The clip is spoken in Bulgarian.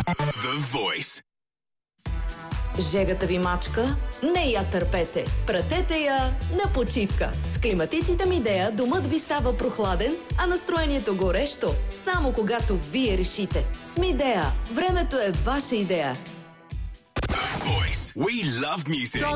The Voice. Жегата ви мачка? Не я търпете. Пратете я на почивка. С климатиците Мидея домът ви става прохладен, а настроението горещо. Само когато вие решите. С Мидея. Времето е ваша идея. The Voice. We love music.